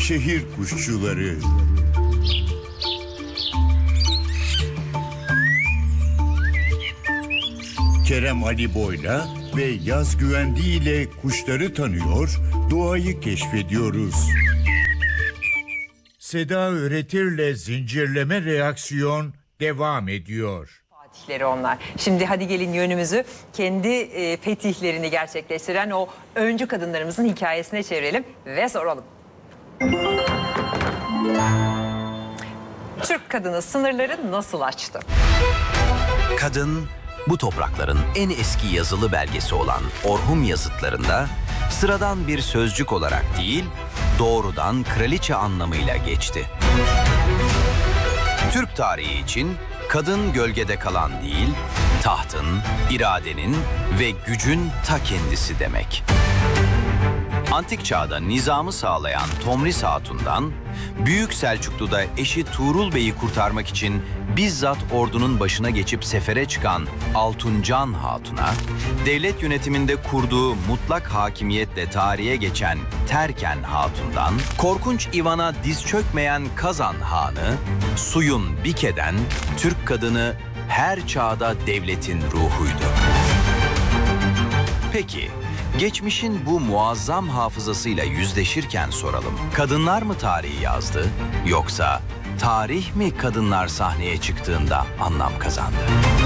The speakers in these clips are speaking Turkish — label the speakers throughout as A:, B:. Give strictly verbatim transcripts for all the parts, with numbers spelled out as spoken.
A: şehir kuşçuları. Kerem Ali Boy'la ve Yaz Güvendi ile kuşları tanıyor, doğayı keşfediyoruz. Seda Öğretir'le zincirleme reaksiyon devam ediyor.
B: Fatihleri onlar. Şimdi hadi gelin yönümüzü kendi e, fetihlerini gerçekleştiren o öncü kadınlarımızın hikayesine çevirelim ve soralım. Türk kadını sınırları nasıl açtı?
C: Kadın, bu toprakların en eski yazılı belgesi olan Orhun yazıtlarında sıradan bir sözcük olarak değil, doğrudan kraliçe anlamıyla geçti. Türk tarihi için kadın gölgede kalan değil, tahtın, iradenin ve gücün ta kendisi demek. Antik çağda nizamı sağlayan Tomris Hatun'dan, Büyük Selçuklu'da eşi Tuğrul Bey'i kurtarmak için bizzat ordunun başına geçip sefere çıkan Altuncan Hatun'a, devlet yönetiminde kurduğu mutlak hakimiyetle tarihe geçen Terken Hatun'dan, korkunç Ivan'a diz çökmeyen Kazan Han'ı, suyun Bike'den Türk kadını her çağda devletin ruhuydu. Peki, geçmişin bu muazzam hafızasıyla yüzleşirken soralım. Kadınlar mı tarihi yazdı, yoksa tarih mi kadınlar sahneye çıktığında anlam kazandı?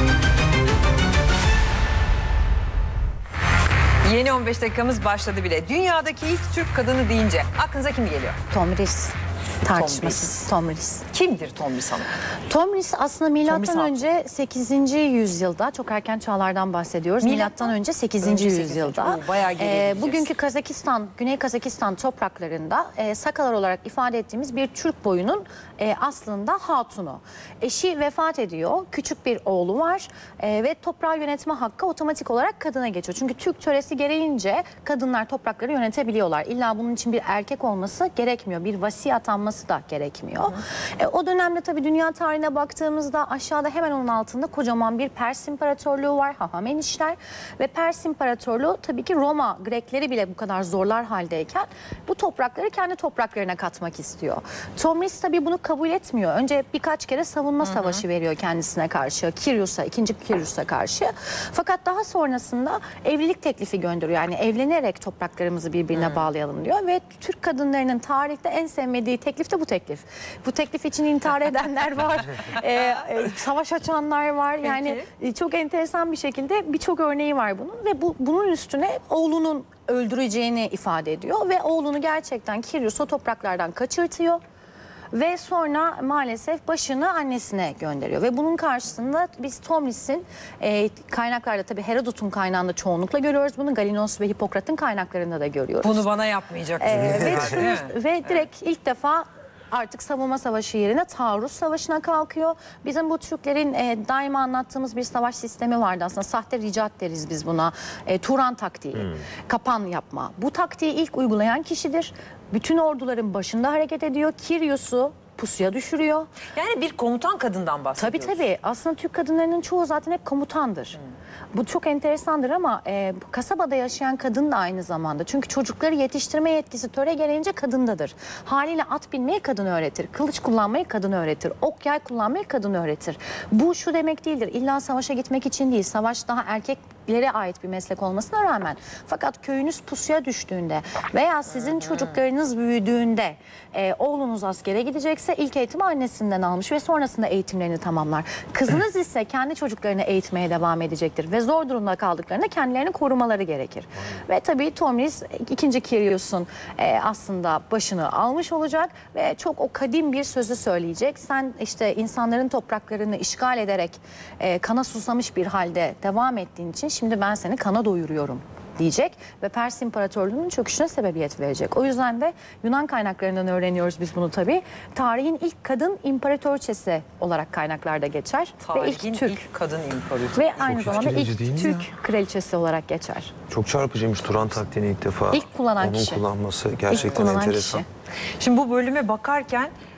B: Yeni on beş dakikamız başladı bile. Dünyadaki ilk Türk kadını deyince aklınıza kim geliyor?
D: Tomris. Tartışmasız. Tomris.
B: Kimdir Tomris Hanım?
D: Tomris aslında milattan
B: Tomris
D: önce sekizinci yüzyılda, çok erken çağlardan bahsediyoruz.
B: Milattan
D: Milattan önce sekizinci
B: önce
D: yüzyılda.
B: sekizinci. Oo, bayağı geriye
D: e,
B: gideceğiz.
D: bugünkü Kazakistan, Güney Kazakistan topraklarında e, Sakalar olarak ifade ettiğimiz bir Türk boyunun e, aslında hatunu. Eşi vefat ediyor. Küçük bir oğlu var e, ve toprağı yönetme hakkı otomatik olarak kadına geçiyor. Çünkü Türk töresi gereğince kadınlar toprakları yönetebiliyorlar. İlla bunun için bir erkek olması gerekmiyor. Bir vasi atanması da gerekmiyor. E, o dönemde tabii dünya tarihine baktığımızda aşağıda hemen onun altında kocaman bir Pers İmparatorluğu var. Hahamenişler ve Pers İmparatorluğu tabii ki Roma Grekleri bile bu kadar zorlar haldeyken bu toprakları kendi topraklarına katmak istiyor. Tomris tabii bunu kabul etmiyor. Önce birkaç kere savunma Hı-hı. savaşı veriyor kendisine karşı. Kiryus'a, ikinci Kiryus'a karşı. Fakat daha sonrasında evlilik teklifi gönderiyor. Yani evlenerek topraklarımızı birbirine Hı-hı. bağlayalım diyor ve Türk kadınlarının tarihte en sevmediği teklif de bu teklif. Bu teklif için intihar edenler var. e, e, savaş açanlar var. Yani e, çok enteresan bir şekilde birçok örneği var bunun ve bu bunun üstüne oğlunun öldüreceğini ifade ediyor ve oğlunu gerçekten Kiryus o topraklardan kaçırtıyor. Ve sonra maalesef başını annesine gönderiyor. Ve bunun karşısında biz Tomris'in e, kaynaklarda, tabii Herodot'un kaynağında çoğunlukla görüyoruz bunu. Galinos ve Hipokrat'ın kaynaklarında da görüyoruz.
B: Bunu bana yapmayacak.
D: E, ve, ve direkt ilk defa artık savunma savaşı yerine taarruz savaşına kalkıyor. Bizim bu Türklerin e, daima anlattığımız bir savaş sistemi vardı aslında. Sahte ricat deriz biz buna. E, Turan taktiği, hmm. kapan yapma. Bu taktiği ilk uygulayan kişidir. Bütün orduların başında hareket ediyor. Kiryus'u pusuya düşürüyor.
B: Yani bir komutan kadından bahsediyoruz.
D: Tabii tabii. Aslında Türk kadınlarının çoğu zaten hep komutandır. Hmm. Bu çok enteresandır ama e, kasabada yaşayan kadın da aynı zamanda. Çünkü çocukları yetiştirme yetkisi töre gereğince kadındadır. Haliyle at binmeyi kadın öğretir. Kılıç kullanmayı kadın öğretir. Ok yay kullanmayı kadın öğretir. Bu şu demek değildir. İlla savaşa gitmek için değil. Savaş daha erkeklere ait bir meslek olmasına rağmen. Fakat köyünüz pusuya düştüğünde veya sizin çocuklarınız büyüdüğünde e, oğlunuz askere gidecekse ilk eğitimi annesinden almış ve sonrasında eğitimlerini tamamlar. Kızınız ise kendi çocuklarını eğitmeye devam edecektir ve zor durumda kaldıklarında kendilerini korumaları gerekir. Ve tabii Tomris ikinci Kiryus'un e, aslında başını almış olacak ve çok o kadim bir sözü söyleyecek. Sen işte insanların topraklarını işgal ederek e, kana susamış bir halde devam ettiğin için şimdi ben seni kana doyuruyorum diyecek ve Pers İmparatorluğu'nun çöküşüne sebebiyet verecek. O yüzden de Yunan kaynaklarından öğreniyoruz biz bunu tabii. Tarihin ilk kadın imparatorçesi olarak kaynaklarda geçer.
B: Tarihin
D: ve ilk Türk
B: ilk kadın imparator.
D: ve aynı
E: Çok
D: zamanda
E: etkileyici
D: ilk
E: değil mi
D: Türk
E: ya?
D: kraliçesi olarak geçer.
E: Çok çarpıcıymış Turan taktiğini ilk defa.
D: İlk kullanan
E: onun
D: kişi.
E: kullanması
D: İlk
E: gerçekten
D: kullanan
E: enteresan.
D: kişi.
B: Şimdi bu bölüme bakarken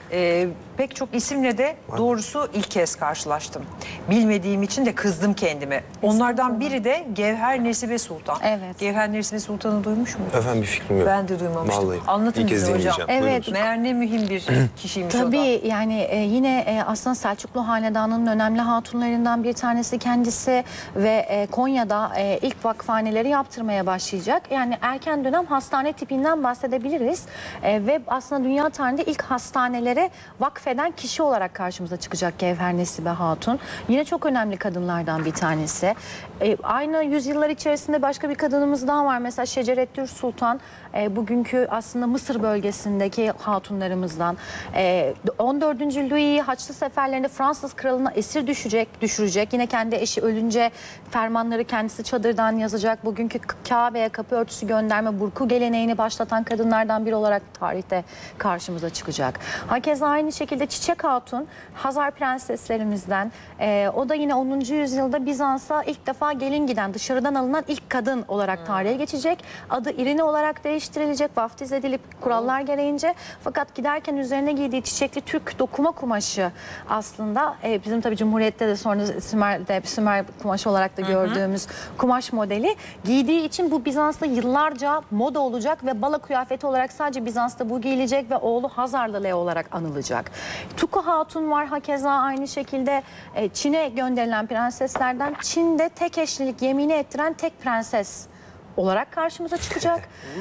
B: e, pek çok isimle de doğrusu ilk kez karşılaştım. Bilmediğim için de kızdım kendime. Onlardan biri de Gevher Nesibe Sultan.
D: Evet.
B: Gevher Nesibe Sultan'ı duymuş muydun?
E: Efendim bir fikrim yok.
B: Ben de duymamıştım.
E: Vallahi.
B: Anlatın
E: İlk kez
B: bize hocam.
E: dinleyeceğim.
D: Evet.
E: Buyurun.
B: Meğer ne mühim bir kişiymiş o da.
D: Tabii yani e, yine e, aslında Selçuklu Hanedanı'nın önemli hatunlarından bir tanesi kendisi ve e, Konya'da e, ilk vakfhaneleri yaptırmaya başlayacak. Yani erken dönem hastane tipinden bahsedebiliriz. E, ve aslında dünya tarihinde ilk hastaneleri vakfeden kişi olarak karşımıza çıkacak Gevher Nesibe Hatun. Yine çok önemli kadınlardan bir tanesi. E, aynı yüzyıllar içerisinde başka bir kadınımız daha var. Mesela Şecereddür Sultan, e, bugünkü aslında Mısır bölgesindeki hatunlarımızdan. E, on dördüncü Louis Haçlı seferlerinde Fransız kralına esir düşecek, düşürecek. Yine kendi eşi ölünce fermanları kendisi çadırdan yazacak. Bugünkü Kabe'ye kapı örtüsü gönderme, burku geleneğini başlatan kadınlardan biri olarak tarihte karşımıza çıkacak. Hakeza aynı şekilde Çiçek Hatun, Hazar prenseslerimizden. E, o da yine onuncu yüzyılda Bizans'a ilk defa gelin giden, dışarıdan alınan ilk kadın olarak tarihe geçecek. Adı İrine olarak değiştirilecek, vaftiz edilip kurallar gereğince. Fakat giderken üzerine giydiği çiçekli Türk dokuma kumaşı aslında e, bizim tabii Cumhuriyet'te de sonra Sümer'de Sümer kumaşı olarak da gördüğümüz kumaş modeli giydiği için bu Bizans'ta yıllarca moda olacak ve bala kıyafeti olarak sadece Bizans'ta bu giyilecek ve oğlu Hazarlı Leo olarak anılacak. Tuku Hatun var hakeza aynı şekilde e, Çin'e gönderilen prenseslerden, Çin'de tek eşlilik yemini ettiren tek prenses olarak karşımıza çıkacak.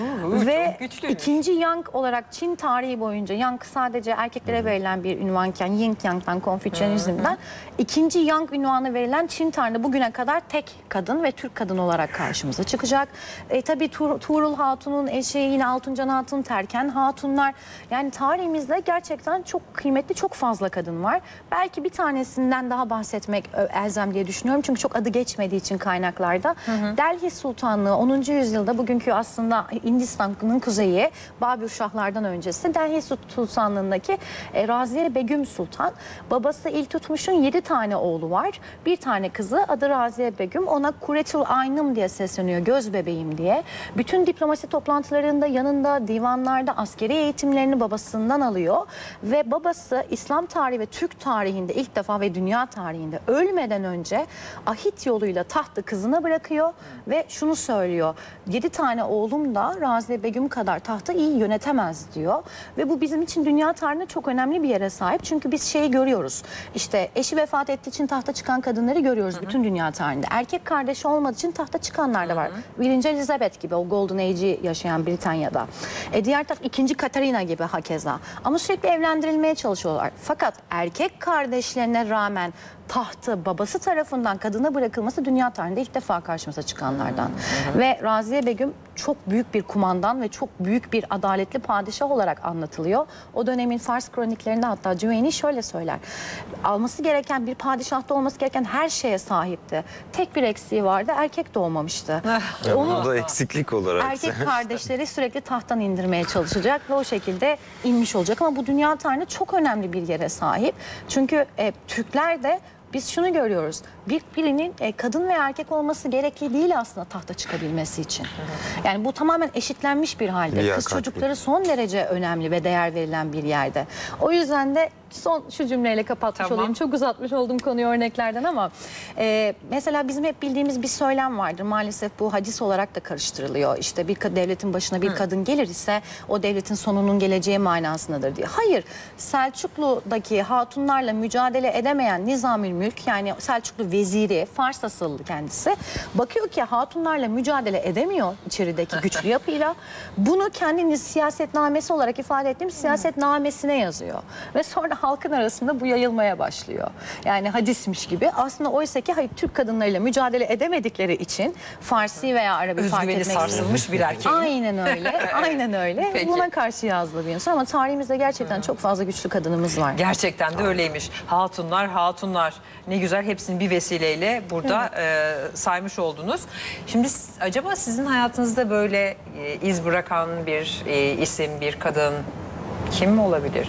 D: Ve ikinci Yang olarak Çin tarihi boyunca, Yang sadece erkeklere verilen bir ünvanken, Yin Yang'dan, Konfüçyanizm'den, ikinci Yang ünvanı verilen Çin tarihinde bugüne kadar tek kadın ve Türk kadın olarak karşımıza çıkacak. E, tabii Tur Tuğrul Hatun'un eşi, yine Altuncan Hatun, Terken Hatunlar. Yani tarihimizde gerçekten çok kıymetli, çok fazla kadın var. Belki bir tanesinden daha bahsetmek elzem diye düşünüyorum. Çünkü çok adı geçmediği için kaynaklarda. Hı hı. Delhi Sultanlığı onuncu yüzyılda, bugünkü aslında Hindistan'ın kuzeyi, Babür Şahlardan öncesi Delhi Sultanlığındaki e, Raziye Begüm Sultan. Babası İltutmuş'un yedi tane oğlu var. Bir tane kızı, adı Raziye Begüm. Ona Kuretül Aynım diye sesleniyor, göz bebeğim diye. Bütün diplomasi toplantılarında, yanında, divanlarda askeri eğitimlerini babasından alıyor. Ve babası İslam tarihi ve Türk tarihinde ilk defa ve dünya tarihinde ölmeden önce ahit yoluyla tahtı kızına bırakıyor ve şunu söylüyor: yedi tane oğlum da Raziye Begüm kadar tahtı iyi yönetemez diyor. Ve bu bizim için dünya tarihinde çok önemli bir yere sahip. Çünkü biz şeyi görüyoruz. İşte eşi vefat ettiği için tahta çıkan kadınları görüyoruz, hı hı, bütün dünya tarihinde. Erkek kardeşi olmadığı için tahta çıkanlar da var. Hı hı. Birinci Elizabeth gibi, o Golden Age'i yaşayan Britanya'da. E diğer taraf ikinci Katarina gibi hakeza. Ama sürekli evlendirilmeye çalışıyorlar. Fakat erkek kardeşlerine rağmen tahtı babası tarafından kadına bırakılması dünya tarihinde ilk defa karşımıza çıkanlardan. Hı hı. Ve Raziye Begüm çok büyük bir kumandan ve çok büyük bir adaletli padişah olarak anlatılıyor. O dönemin Fars kroniklerinde hatta Cüveyni şöyle söyler: alması gereken, bir padişahta olması gereken her şeye sahipti. Tek bir eksiği vardı, erkek doğmamıştı.
E: Ya
D: Onu
E: bunu da eksiklik olarak.
D: erkek kardeşleri sürekli tahttan indirmeye çalışacak ve o şekilde inmiş olacak. Ama bu dünya tarihinde çok önemli bir yere sahip. Çünkü e, Türkler de biz şunu görüyoruz: bir birinin e, kadın ve erkek olması gerekli değil aslında tahta çıkabilmesi için. Hı hı. Yani bu tamamen eşitlenmiş bir halde.
E: Liyakatli.
D: Kız çocukları son derece önemli ve değer verilen bir yerde. O yüzden de son şu cümleyle kapatmış
B: Tamam.
D: olayım. Çok uzatmış oldum konuyu örneklerden ama e, mesela bizim hep bildiğimiz bir söylem vardır. Maalesef bu hadis olarak da karıştırılıyor. İşte bir devletin başına bir Hı. kadın gelir ise o devletin sonunun geleceği manasındadır diye. Hayır. Selçuklu'daki hatunlarla mücadele edemeyen Nizamül Mülk, yani Selçuklu veziri, Fars asıllı kendisi, bakıyor ki hatunlarla mücadele edemiyor içerideki güçlü yapıyla. Bunu kendini siyasetnamesi olarak ifade ettiğim siyasetnamesine yazıyor. Ve sonra halkın arasında bu yayılmaya başlıyor. Yani hadismiş gibi. Aslında oysa ki hayır, Türk kadınlarıyla mücadele edemedikleri için Farsi veya Arabi fark
B: Özgüveni
D: etmek
B: sarsılmış bir erkeğin.
D: Aynen öyle. Aynen öyle.
B: Peki.
D: Buna karşı yazdığı bir insan ama tarihimizde gerçekten çok fazla güçlü kadınımız var.
B: Gerçekten de öyleymiş. Hatunlar, hatunlar. Ne güzel, hepsini bir vesileyle burada e, saymış oldunuz. Şimdi acaba sizin hayatınızda böyle e, iz bırakan bir e, isim, bir kadın kim olabilir?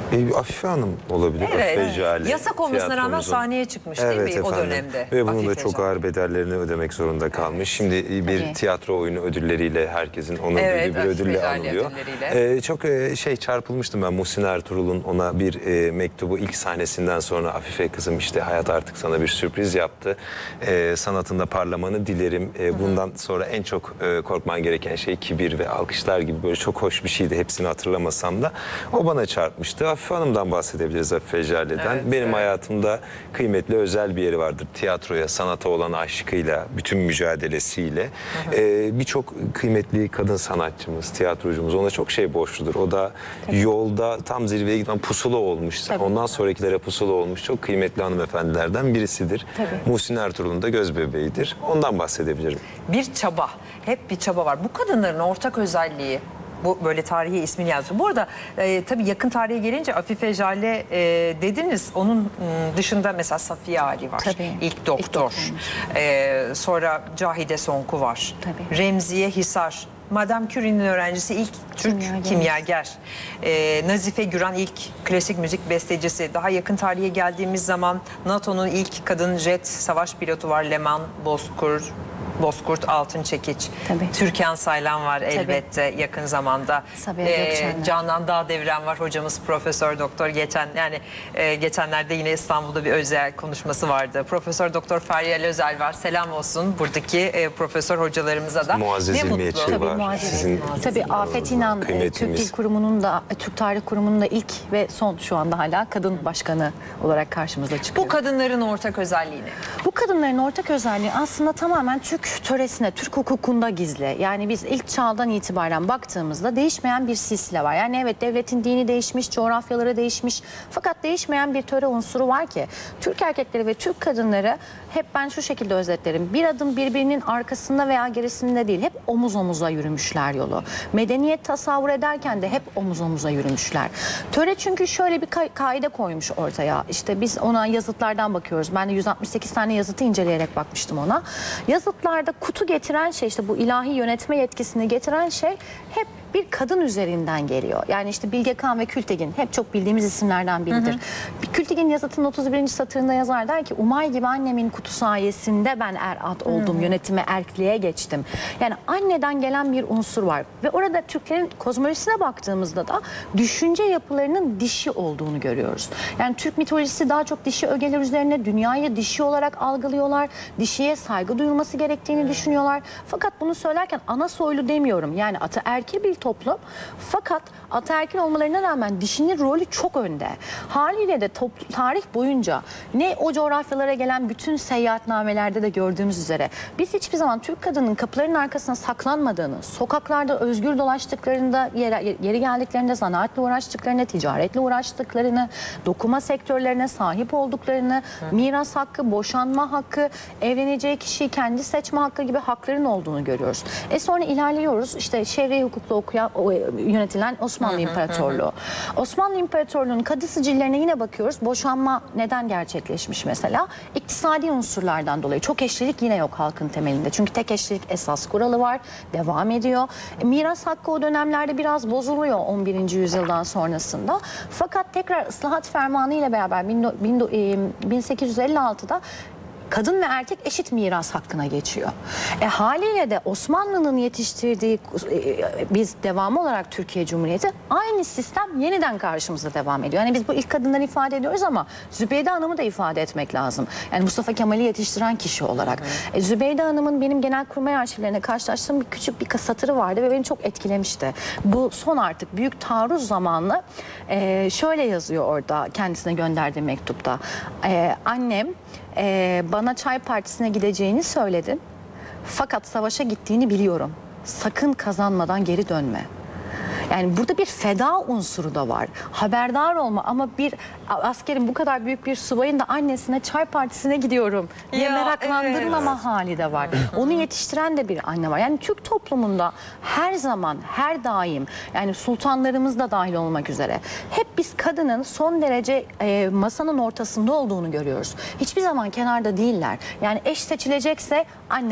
E: E, Afife Hanım olabilir.
B: Evet.
E: Afife Jale,
B: Yasak olmasına rağmen
E: tiyatromuzun.
B: sahneye çıkmış değil
E: Evet
B: mi o
E: efendim.
B: dönemde?
E: Ve bunun da
B: Afife
E: çok
B: Jale.
E: ağır bedellerini ödemek zorunda kalmış. Şimdi bir
D: Tabii.
E: tiyatro oyunu ödülleriyle herkesin ona
B: Evet,
E: ödüllü bir
B: Afife
E: ödülle
B: Jale
E: anılıyor.
B: ödülleriyle.
E: E, çok e, şey çarpılmıştım ben Muhsin Ertuğrul'un ona bir e, mektubu ilk sahnesinden sonra Afife kızım işte hayat artık sana bir sürpriz yaptı. E, sanatında parlamanı dilerim. E, bundan sonra en çok e, korkman gereken şey kibir ve alkışlar gibi böyle çok hoş bir şeydi. Hepsini hatırlamasam da o bana çarpmıştı. Afife Hanım'dan bahsedebiliriz Afife Jale'den.
B: Evet,
E: Benim
B: evet.
E: hayatımda kıymetli özel bir yeri vardır. Tiyatroya, sanata olan aşkıyla, bütün mücadelesiyle. Ee, Birçok kıymetli kadın sanatçımız, tiyatrocumuz ona çok şey borçludur. O da yolda tam zirveye giden pusula olmuş.
D: Tabii.
E: Ondan sonrakilere pusula olmuş çok kıymetli hanımefendilerden birisidir.
D: Tabii.
E: Muhsin Ertuğrul'un da göz bebeğidir. Ondan bahsedebilirim.
B: Bir çaba, hep bir çaba var. Bu kadınların ortak özelliği, bu böyle tarihi ismini yazdı. Bu arada e, tabii yakın tarihe gelince Afife Jale e, dediniz. Onun m, dışında mesela Safiye Ali var.
D: Tabii.
B: İlk doktor.
D: İlk doktorumuz.
B: E, sonra Cahide Sonku var.
D: Tabii.
B: Remziye Hisar. Madame Curie'nin öğrencisi ilk Türk
D: Kimyager.
B: kimyager. E, Nazife Güran ilk klasik müzik bestecisi. Daha yakın tarihe geldiğimiz zaman NATO'nun ilk kadın jet savaş pilotu var. Leman Bozkurt. Bozkurt Altın Çekiç.
D: Tabii.
B: Türkan Saylan var elbette yakın zamanda.
D: Sabiha
B: Ee,
D: Gökçenler.
B: Canan Dağdevren var hocamız Profesör Doktor geçen yani e, geçenlerde yine İstanbul'da bir özel konuşması vardı. Profesör Doktor Feryal Özel var. Selam olsun buradaki e, profesör hocalarımıza da.
E: Muazzez
B: Ne
E: İlmi
B: mutlu.
E: Yetişir
D: Tabii
E: var.
D: muazzez.
E: Sizin
D: Tabii Afet İnan, e, Türk
E: kıymetimiz.
D: Dil Kurumu'nun da, e, Türk Tarih Kurumu'nun da ilk ve son şu anda hala kadın başkanı olarak karşımıza çıkıyor.
B: Bu kadınların ortak özelliği ne?
D: Bu kadınların ortak özelliği aslında tamamen Türk töresine, Türk hukukunda gizli. Yani biz ilk çağdan itibaren baktığımızda değişmeyen bir silsile var. Yani evet devletin dini değişmiş, coğrafyaları değişmiş. Fakat değişmeyen bir töre unsuru var ki Türk erkekleri ve Türk kadınları hep ben şu şekilde özetlerim. Bir adım birbirinin arkasında veya gerisinde değil. Hep omuz omuza yürümüşler yolu. Medeniyet tasavvur ederken de hep omuz omuza yürümüşler. Töre çünkü şöyle bir ka- kaide koymuş ortaya. İşte biz ona yazıtlardan bakıyoruz. Ben de yüz altmış sekiz tane yazıtı inceleyerek bakmıştım ona. Yazıtlarda kutu getiren şey işte bu ilahi yönetme yetkisini getiren şey hep bir kadın üzerinden geliyor. Yani işte Bilge Kağan ve Kültegin hep çok bildiğimiz isimlerden biridir. Bir Kültegin yazıtının otuz birinci satırında yazar der ki Umay gibi annemin kutu sayesinde ben erat oldum, yönetime erkliğe geçtim. Yani anneden gelen bir unsur var ve orada Türklerin kozmolojisine baktığımızda da düşünce yapılarının dişi olduğunu görüyoruz. Yani Türk mitolojisi daha çok dişi ögeler üzerine dünyayı dişi olarak algılıyorlar. Dişiye saygı duyulması gerektiğini düşünüyorlar. Fakat bunu söylerken ana soylu demiyorum. Yani ataerkil bir toplum. Fakat ataerkil olmalarına rağmen dişinin rolü çok önde. Haliyle de top- tarih boyunca ne o coğrafyalara gelen bütün seyahatnamelerde de gördüğümüz üzere biz hiçbir zaman Türk kadının kapıların arkasına saklanmadığını, sokaklarda özgür dolaştıklarında, yeri, yeri geldiklerinde zanaatle uğraştıklarını, ticaretle uğraştıklarını, dokuma sektörlerine sahip olduklarını, miras hakkı, boşanma hakkı, evleneceği kişiyi kendi seçme hakkı gibi hakların olduğunu görüyoruz. E sonra ilerliyoruz. İşte şer'i hukukla okuyan, o, yönetilen Osmanlı İmparatorluğu. Osmanlı İmparatorluğu'nun kadı sicillerine yine bakıyoruz. Boşanma neden gerçekleşmiş mesela? İktisadi unsurlardan dolayı. Çok eşlilik yine yok halkın temelinde. Çünkü tek eşlilik esas kuralı var. Devam ediyor. E, miras hakkı o dönemlerde biraz bozuluyor on birinci yüzyıldan sonrasında. Fakat tekrar ıslahat fermanı ile beraber bin sekiz yüz elli altıda kadın ve erkek eşit miras hakkına geçiyor. E, haliyle de Osmanlı'nın yetiştirdiği e, biz devamı olarak Türkiye Cumhuriyeti aynı sistem yeniden karşımıza devam ediyor. Yani biz bu ilk kadınları ifade ediyoruz ama Zübeyde Hanım'ı da ifade etmek lazım. Yani Mustafa Kemal'i yetiştiren kişi olarak. E, Zübeyde Hanım'ın benim Genelkurmay arşivlerine karşılaştığım bir küçük bir satırı vardı ve beni çok etkilemişti. Bu son artık büyük taarruz zamanlı e, şöyle yazıyor orada kendisine gönderdiği mektupta. E, annem Ee, bana çay partisine gideceğini söyledin. Fakat savaşa gittiğini biliyorum. Sakın kazanmadan geri dönme. Yani burada bir feda unsuru da var. Haberdar olma ama bir askerin bu kadar büyük bir subayın da annesine çay partisine gidiyorum diye
B: Ya,
D: meraklandırılama
B: evet.
D: hali de var. Onu yetiştiren de bir anne var. Yani Türk toplumunda her zaman, her daim yani sultanlarımız da dahil olmak üzere hep biz kadının son derece e, masanın ortasında olduğunu görüyoruz. Hiçbir zaman kenarda değiller. Yani eş seçilecekse anneler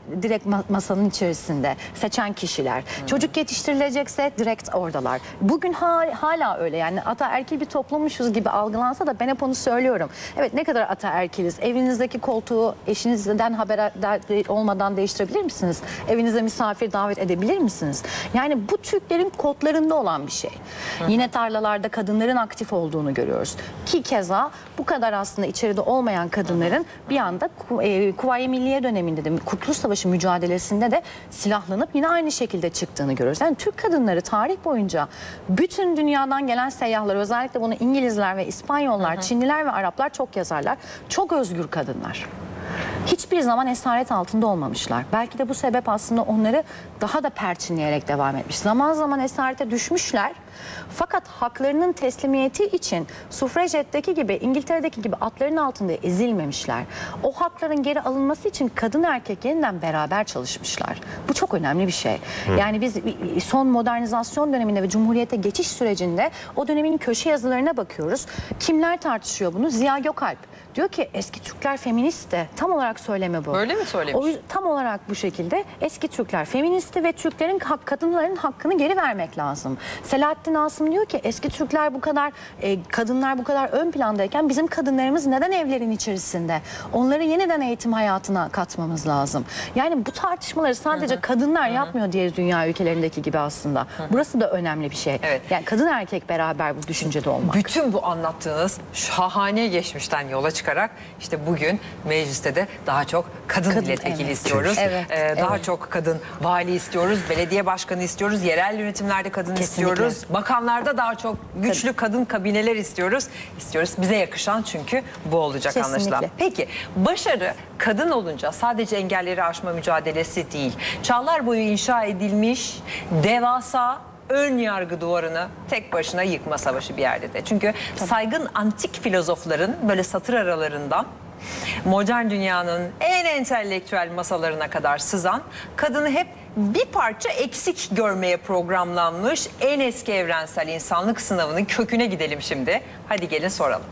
D: direkt ma- masanın içerisinde seçen kişiler. Çocuk yetiştirilecekse direkt oradalar. Bugün ha- hala öyle, yani ataerkil bir toplummuşuz gibi algılansa da ben hep onu söylüyorum. Evet, ne kadar ataerkiliz. Evinizdeki koltuğu eşinizden haberdar olmadan değiştirebilir misiniz? Evinize misafir davet edebilir misiniz? Yani bu Türklerin kodlarında olan bir şey. Yine tarlalarda kadınların aktif olduğunu görüyoruz. Ki keza bu kadar aslında içeride olmayan kadınların bir anda Ku- e, Kuvayi Milliye döneminde de Kurtuluş Savaşı mücadelesinde de silahlanıp yine aynı şekilde çıktığını görüyoruz. Yani Türk kadınları tarih boyunca bütün dünyadan gelen seyyahlar, özellikle bunu İngilizler ve İspanyollar, Çinliler ve Araplar çok yazarlar. Çok özgür kadınlar. Hiçbir zaman esaret altında olmamışlar. Belki de bu sebep aslında onları daha da perçinleyerek devam etmiş. Zaman zaman esarete düşmüşler. Fakat haklarının teslimiyeti için sufrajetteki gibi, İngiltere'deki gibi atların altında ezilmemişler. O hakların geri alınması için kadın erkek yeniden beraber çalışmışlar. Bu çok önemli bir şey. Yani biz son modernizasyon döneminde ve Cumhuriyet'e geçiş sürecinde o dönemin köşe yazılarına bakıyoruz. Kimler tartışıyor bunu? Ziya Gökalp diyor ki eski Türkler feministti. Tam olarak söyleme bu.
B: Öyle mi söylemiş?
D: O yüzden tam olarak bu şekilde eski Türkler feministi ve Türklerin hak, kadınların hakkını geri vermek lazım. Selahattin Asım diyor ki eski Türkler bu kadar, e, kadınlar bu kadar ön plandayken bizim kadınlarımız neden evlerin içerisinde? Onları yeniden eğitim hayatına katmamız lazım. Yani bu tartışmaları sadece kadınlar yapmıyor diğer dünya ülkelerindeki gibi aslında. Burası da önemli bir şey.
B: Evet.
D: Yani kadın erkek beraber bu düşüncede olmak.
B: Bütün bu anlattığınız şahane geçmişten yola çıkarak işte bugün mecliste de daha çok kadın,
D: Kadın,
B: milletvekili
D: evet.
B: istiyoruz.
D: Evet,
B: Ee, daha
D: evet.
B: çok kadın vali istiyoruz, belediye başkanı istiyoruz, yerel yönetimlerde kadın
D: Kesinlikle.
B: istiyoruz. Bakanlarda daha çok güçlü kadın kabineler istiyoruz. İstiyoruz. Bize yakışan çünkü bu olacak
D: Kesinlikle.
B: anlaşılan. Peki başarı kadın olunca sadece engelleri aşma mücadelesi değil. Çağlar boyu inşa edilmiş devasa ön yargı duvarını tek başına yıkma savaşı bir yerde de. Çünkü saygın antik filozofların böyle satır aralarından modern dünyanın en entelektüel masalarına kadar sızan, kadını hep bir parça eksik görmeye programlanmış en eski evrensel insanlık sınavının köküne gidelim şimdi. Hadi gelin soralım.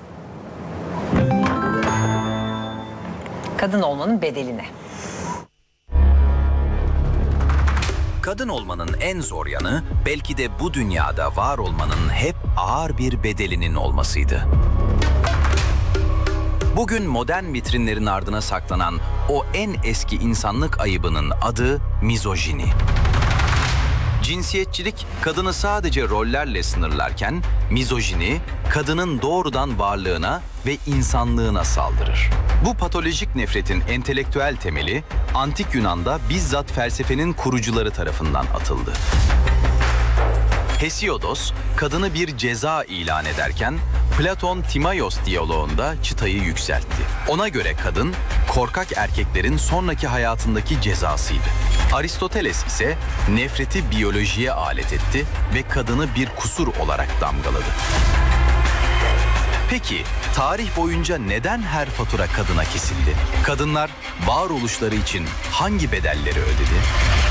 B: Kadın olmanın bedeli ne?
C: Kadın olmanın en zor yanı belki de bu dünyada var olmanın hep ağır bir bedelinin olmasıydı. Bugün modern vitrinlerin ardına saklanan o en eski insanlık ayıbının adı mizojini. Cinsiyetçilik kadını sadece rollerle sınırlarken mizojini kadının doğrudan varlığına ve insanlığına saldırır. Bu patolojik nefretin entelektüel temeli Antik Yunan'da bizzat felsefenin kurucuları tarafından atıldı. Hesiodos kadını bir ceza ilan ederken Platon Timaios diyaloğunda çıtayı yükseltti. Ona göre kadın korkak erkeklerin sonraki hayatındaki cezasıydı. Aristoteles ise nefreti biyolojiye alet etti ve kadını bir kusur olarak damgaladı. Peki tarih boyunca neden her fatura kadına kesildi? Kadınlar varoluşları için hangi bedelleri ödedi?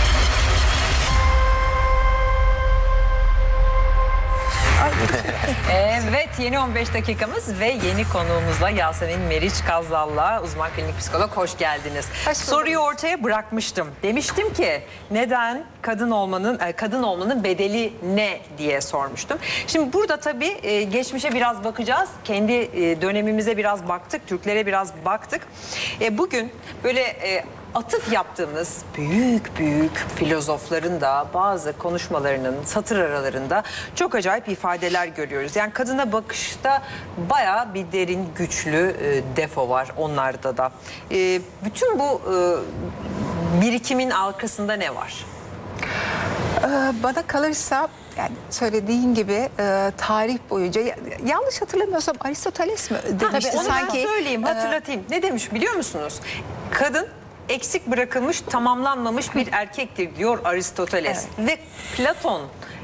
B: Evet, yeni on beş dakikamız ve yeni konuğumuzla Yasemin Meriç Kazal'la, uzman klinik psikolog, hoş geldiniz. Soruyu ortaya bırakmıştım. Demiştim ki neden kadın olmanın kadın olmanın bedeli ne diye sormuştum. Şimdi burada tabii geçmişe biraz bakacağız. Kendi dönemimize biraz baktık, Türklere biraz baktık. Bugün böyle atıf yaptığımız büyük büyük filozofların da bazı konuşmalarının satır aralarında çok acayip ifadeler görüyoruz. Yani kadına bakışta bayağı bir derin, güçlü e, defo var onlarda da. E, bütün bu e, birikimin arkasında ne var?
F: Bana kalırsa yani söylediğin gibi e, tarih boyunca ya- yanlış hatırlamıyorsam Aristoteles mi demişti
B: Onu
F: sanki?
B: ben söyleyeyim, hatırlatayım. Ne demiş biliyor musunuz? Kadın eksik bırakılmış, tamamlanmamış bir erkektir diyor Aristoteles. Ve Platon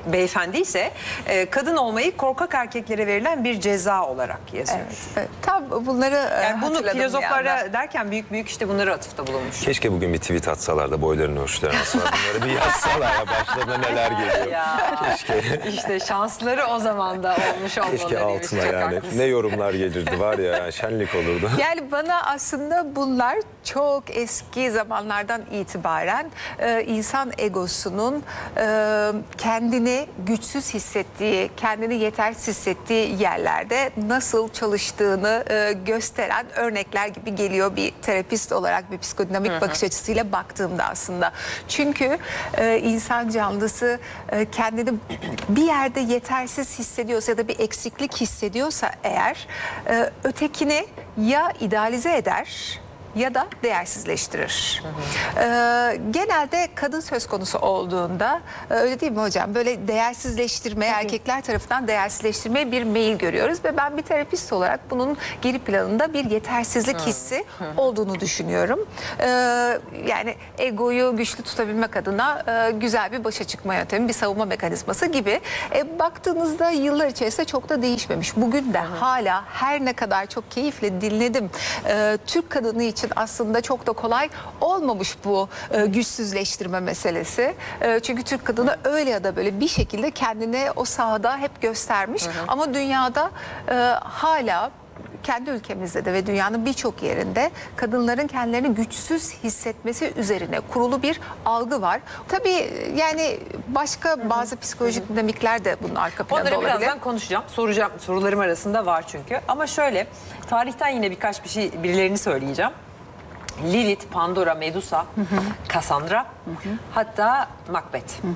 B: beyefendi ise e, kadın olmayı korkak erkeklere verilen bir ceza olarak yazıyor.
F: Evet, evet. Tam bunları
B: Yani bunu
F: hatırladım bir
B: filozoflara
F: anda.
B: derken büyük büyük işte bunları atıfta bulunmuş.
E: Keşke bugün bir tweet atsalar da boylarını ölçülerini atsalar. Bunları bir yazsalar ya başlarına neler geliyor.
B: Ya,
E: Keşke.
B: işte şansları o zaman da olmuş olmalı.
E: Keşke
B: demiş.
E: altına
B: Çok
E: yani.
B: haklısın.
E: Ne yorumlar gelirdi var ya şenlik olurdu.
F: Yani bana aslında bunlar çok eski zamanlardan itibaren e, insan egosunun e, kendini güçsüz hissettiği, kendini yetersiz hissettiği yerlerde nasıl çalıştığını e, gösteren örnekler gibi geliyor bir terapist olarak, bir psikodinamik hı hı. bakış açısıyla baktığımda aslında. Çünkü e, insan canlısı e, kendini bir yerde yetersiz hissediyorsa ya da bir eksiklik hissediyorsa eğer e, ötekini ya idealize eder ya da değersizleştirir. Hı hı. Ee, genelde kadın söz konusu olduğunda öyle değil mi hocam? Böyle değersizleştirmeye, Tabii. erkekler tarafından değersizleştirmeye bir meyil görüyoruz ve ben bir terapist olarak bunun geri planında bir yetersizlik hı. hissi hı hı. olduğunu düşünüyorum. Ee, yani egoyu güçlü tutabilmek adına e, güzel bir başa çıkma yöntemi, bir savunma mekanizması gibi. E, baktığınızda yıllar içerisinde çok da değişmemiş. Bugün de hı hı. hala her ne kadar çok keyifle dinledim. E, Türk kadını için aslında çok da kolay olmamış bu e, güçsüzleştirme meselesi. E, çünkü Türk kadını öyle ya da böyle bir şekilde kendini o sahada hep göstermiş. Hı hı. Ama dünyada e, hala kendi ülkemizde de ve dünyanın birçok yerinde kadınların kendilerini güçsüz hissetmesi üzerine kurulu bir algı var. Tabii yani başka bazı psikolojik dinamikler de bunun arka planda
B: Onları
F: olabilir.
B: birazdan konuşacağım. Soracağım. Sorularım arasında var çünkü. Ama şöyle, tarihten yine birkaç bir şey, birilerini söyleyeceğim. Lilith, Pandora, Medusa, hı hı. Cassandra, hı hı. hatta Macbeth. Hı hı.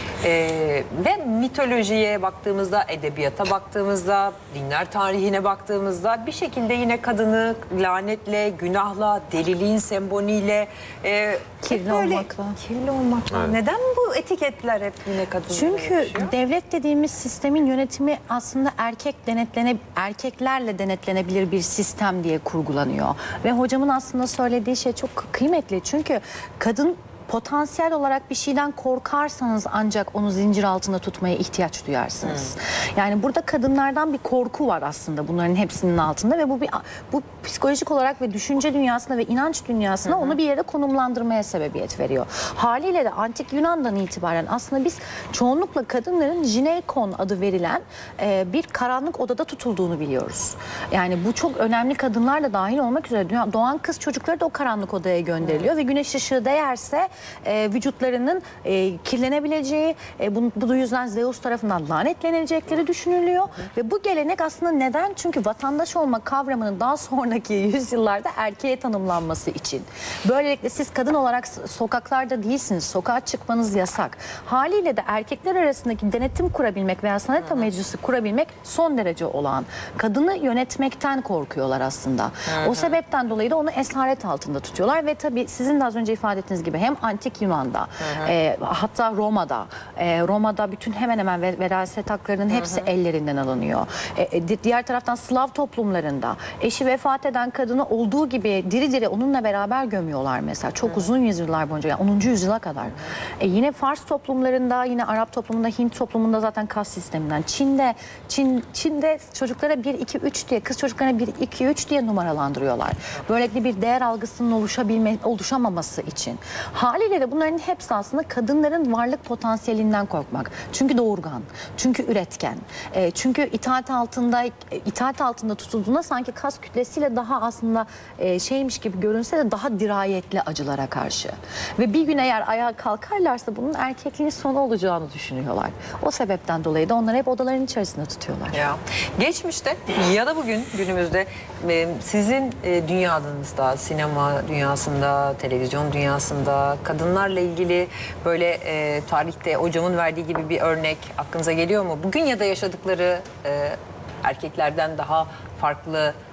B: Ee, ve mitolojiye baktığımızda, edebiyata baktığımızda, dinler tarihine baktığımızda bir şekilde yine kadını lanetle, günahla, deliliğin semboliyle, e,
D: kirli olmakla.
B: Kirli olmakla. Evet. Neden bu etiketler hep yine kadınlara
D: Çünkü
B: yaşıyor?
D: devlet dediğimiz sistemin yönetimi aslında erkek denetlene, erkeklerle denetlenebilir bir sistem diye kurgulanıyor. Ve hocamın aslında söylediği şey çok kıymetli. Çünkü kadın potansiyel olarak bir şeyden korkarsanız ancak onu zincir altında tutmaya ihtiyaç duyarsınız. Hmm. Yani burada kadınlardan bir korku var aslında bunların hepsinin altında ve bu bir bu psikolojik olarak ve düşünce dünyasına ve inanç dünyasına hmm. onu bir yere konumlandırmaya sebebiyet veriyor. Haliyle de antik Yunan'dan itibaren aslında biz çoğunlukla kadınların jineikon adı verilen e, bir karanlık odada tutulduğunu biliyoruz. Yani bu çok önemli, kadınlar da dahil olmak üzere doğan kız çocukları da o karanlık odaya gönderiliyor hmm. ve güneş ışığı değerse E, vücutlarının e, kirlenebileceği, e, bu, bu yüzden Zeus tarafından lanetlenecekleri düşünülüyor. Hı. Ve bu gelenek aslında neden? Çünkü vatandaş olma kavramının daha sonraki yüzyıllarda erkeğe tanımlanması için. Böylelikle siz kadın olarak sokaklarda değilsiniz, sokağa çıkmanız yasak. Haliyle de erkekler arasındaki denetim kurabilmek veya sanata meclisi kurabilmek son derece olağan. Kadını yönetmekten korkuyorlar aslında. Hı hı. O sebepten dolayı da onu esaret altında tutuyorlar ve tabii sizin de az önce ifade ettiğiniz gibi hem antik Yunan'da hı hı. E, hatta Roma'da e, Roma'da bütün hemen hemen veraset haklarının hepsi hı hı. ellerinden alınıyor. E, diğer taraftan Slav toplumlarında eşi vefat eden kadını olduğu gibi diri diri onunla beraber gömüyorlar mesela. Çok hı. uzun yüzyıllar boyunca, yani onuncu yüzyıla kadar. Hı hı. E, yine Fars toplumlarında, yine Arap toplumunda, Hint toplumunda zaten kas sisteminden. Çin'de Çin Çin'de çocuklara bir iki üç diye, kız çocuklarına bir iki üç diye numaralandırıyorlar. Böylelikle bir değer algısının oluşabilme oluşamaması için. Haliyle de bunların hepsi aslında kadınların varlık potansiyelinden korkmak. Çünkü doğurgan, çünkü üretken, e, çünkü itaat altında itaat altında tutulduğunda sanki kas kütlesiyle daha aslında e, şeymiş gibi görünse de daha dirayetli acılara karşı. Ve bir gün eğer ayağa kalkarlarsa bunun erkekliğin sonu olacağını düşünüyorlar. O sebepten dolayı da onları hep odaların içerisinde tutuyorlar.
B: Ya. Geçmişte ya da bugün günümüzde e, sizin e, dünyanızda, sinema dünyasında, televizyon dünyasında kadınlarla ilgili böyle e, tarihte hocamın verdiği gibi bir örnek aklınıza geliyor mu? Bugün ya da yaşadıkları e, erkeklerden daha farklı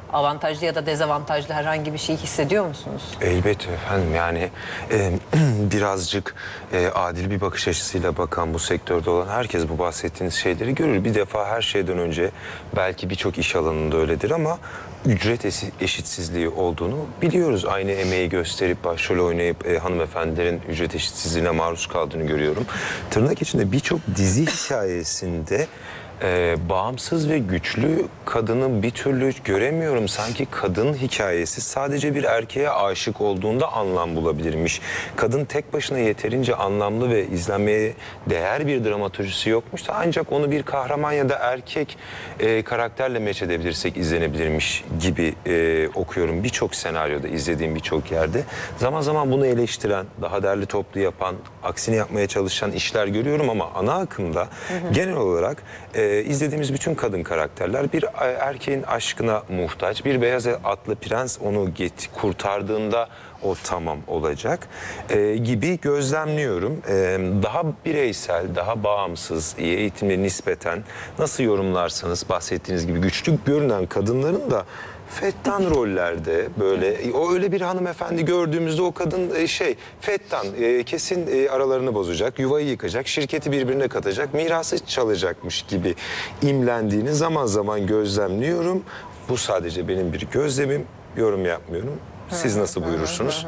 B: avantajlı ya da dezavantajlı herhangi bir şey hissediyor musunuz?
E: Elbette efendim, yani e, birazcık e, adil bir bakış açısıyla bakan, bu sektörde olan herkes bu bahsettiğiniz şeyleri görür. Bir defa her şeyden önce belki birçok iş alanında öyledir ama ücret esi- eşitsizliği olduğunu biliyoruz. Aynı emeği gösterip başrol oynayıp e, hanımefendilerin ücret eşitsizliğine maruz kaldığını görüyorum. Tırnak içinde birçok dizi hikayesinde Ee, bağımsız ve güçlü kadını bir türlü göremiyorum. Sanki kadın hikayesi sadece bir erkeğe aşık olduğunda anlam bulabilirmiş. Kadın tek başına yeterince anlamlı ve izlenmeye değer bir dramaturjisi yokmuş da ancak onu bir kahraman ya da erkek e, karakterle meç edebilirsek izlenebilirmiş gibi e, okuyorum. Birçok senaryoda, izlediğim birçok yerde. Zaman zaman bunu eleştiren, daha derli toplu yapan, aksini yapmaya çalışan işler görüyorum ama ana akımda hı hı. genel olarak e, izlediğimiz bütün kadın karakterler bir erkeğin aşkına muhtaç. Bir beyaz atlı prens onu get kurtardığında o tamam olacak e, gibi gözlemliyorum. E, daha bireysel, daha bağımsız, iyi eğitimli nispeten nasıl yorumlarsanız bahsettiğiniz gibi güçlü görünen kadınların da fettan rollerde böyle, o öyle bir hanımefendi gördüğümüzde o kadın şey fettan e, kesin e, aralarını bozacak, yuvayı yıkacak, şirketi birbirine katacak, mirası çalacakmış gibi imlendiğini zaman zaman gözlemliyorum. Bu sadece benim bir gözlemim, yorum yapmıyorum. Siz nasıl buyurursunuz?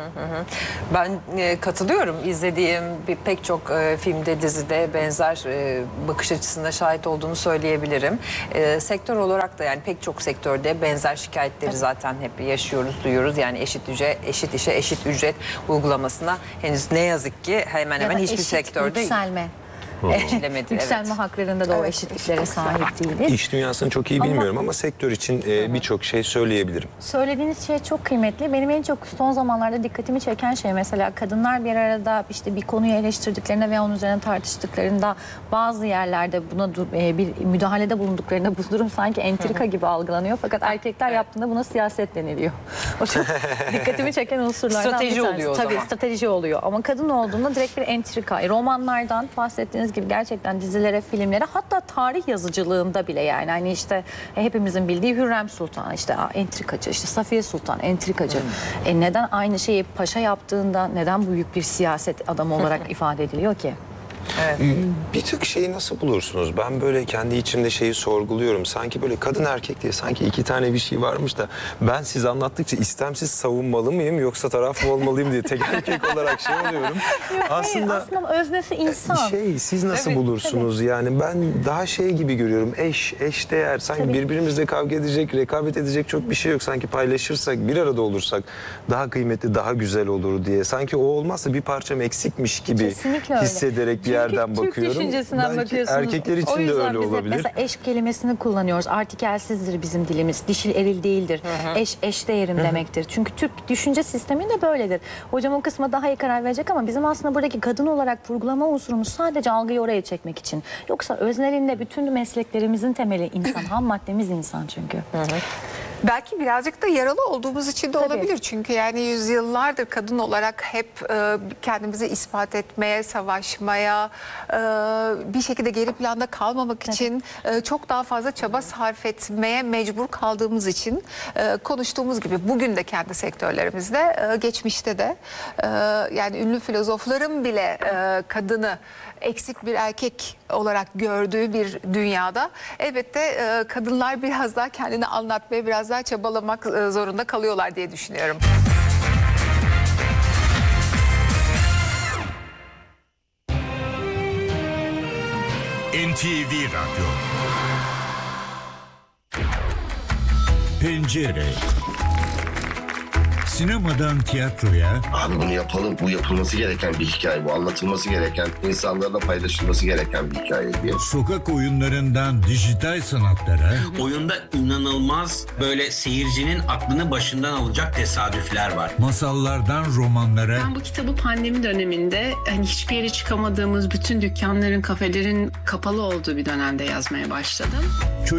B: Ben e, katılıyorum. İzlediğim bir, pek çok e, filmde, dizide benzer e, bakış açısına şahit olduğunu söyleyebilirim. E, sektör olarak da yani pek çok sektörde benzer şikayetleri zaten hep yaşıyoruz, duyuyoruz. Yani eşit ücret, eşit işe eşit ücret uygulamasına henüz ne yazık ki hemen hemen hiçbir
D: eşit
B: sektörde
D: yükselme.
B: eşilemedi.
D: Yükselme
B: evet.
D: haklarında da o eşitliklere sahip değiliz.
E: İş dünyasını çok iyi bilmiyorum ama, ama sektör için e, birçok şey söyleyebilirim.
D: Söylediğiniz şey çok kıymetli. Benim en çok son zamanlarda dikkatimi çeken şey mesela kadınlar bir arada işte bir konuyu eleştirdiklerinde veya onun üzerine tartıştıklarında bazı yerlerde buna e, bir müdahalede bulunduklarında bu durum sanki entrika gibi algılanıyor. Fakat erkekler yaptığında buna siyaset deniliyor. O çok dikkatimi çeken unsurlardan
B: Strateji
D: bir tanesi.
B: oluyor o
D: Tabii
B: zaman.
D: strateji oluyor ama kadın olduğunda direkt bir entrika. E, romanlardan bahsettiğiniz gibi gerçekten dizilere, filmlere, hatta tarih yazıcılığında bile, yani hani işte e, hepimizin bildiği Hürrem Sultan, işte a, entrikacı, işte Safiye Sultan entrikacı. Hmm. E, neden aynı şeyi paşa yaptığında neden büyük bir siyaset adamı olarak ifade ediliyor ki?
B: Evet.
E: Bir tık şeyi nasıl bulursunuz? Ben böyle kendi içimde şeyi sorguluyorum. Sanki böyle kadın erkek diye sanki iki tane bir şey varmış da ben siz anlattıkça istemsiz savunmalı mıyım yoksa taraf mı olmalıyım diye tek erkek olarak şey oluyorum.
D: Yok,
E: aslında,
D: hayır, aslında öznesi insan.
E: Şey, siz nasıl
B: Tabii,
E: bulursunuz? Tabii. Yani ben daha şey gibi görüyorum. Eş, eş değer. Sanki tabii. birbirimizle kavga edecek, rekabet edecek çok bir şey yok. Sanki paylaşırsak, bir arada olursak daha kıymetli, daha güzel olur diye. Sanki o olmazsa bir parçam eksikmiş gibi hissederek bir yerden
D: Türk
E: bakıyorum.
D: düşüncesinden
E: Belki
D: bakıyorsunuz.
E: erkekler için
D: o
E: de
D: yüzden
E: öyle
D: biz hep
E: olabilir.
D: mesela eş kelimesini kullanıyoruz. Artikelsizdir bizim dilimiz. Dişil eril değildir. Hı hı. Eş, eş değerim hı hı. demektir. Çünkü Türk düşünce sistemi de böyledir. Hocam o kısma daha iyi karar verecek ama bizim aslında buradaki kadın olarak vurgulama unsurumuz sadece algıyı oraya çekmek için. Yoksa öznelinde bütün mesleklerimizin temeli insan. Ham maddemiz insan çünkü. Hı hı.
F: Belki birazcık da yaralı olduğumuz için de
D: Tabii.
F: olabilir. Çünkü yani yüzyıllardır kadın olarak hep e, kendimizi ispat etmeye, savaşmaya, e, bir şekilde geri planda kalmamak Tabii. için e, çok daha fazla çaba sarf etmeye mecbur kaldığımız için e, konuştuğumuz gibi bugün de kendi sektörlerimizde, e, geçmişte de e, yani ünlü filozofların bile e, kadını eksik bir erkek olarak gördüğü bir dünyada elbette e, kadınlar biraz daha kendini anlatmaya, biraz daha çabalamak e, zorunda kalıyorlar diye düşünüyorum.
A: N T V Radyo Pencere. Sinemadan tiyatroya,
G: abi bunu yapalım, bu yapılması gereken bir hikaye, bu anlatılması gereken, insanlarla paylaşılması gereken bir hikaye diye.
A: sokak oyunlarından dijital sanatlara,
H: Oyunda inanılmaz böyle seyircinin aklını başından alacak tesadüfler var.
A: masallardan romanlara,
I: Ben bu kitabı pandemi döneminde hani hiçbir yere çıkamadığımız, bütün dükkanların, kafelerin kapalı olduğu bir dönemde yazmaya başladım.
A: çocuk